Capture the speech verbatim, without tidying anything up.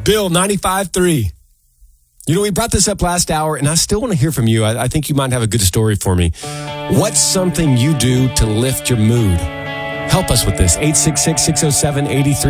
Bill, ninety-five three. You know, we brought this up last hour, and I still want to hear from you. I, I think you might have a good story for me. What's something you do to lift your mood? Help us with this. eight six six, six oh seven, eight three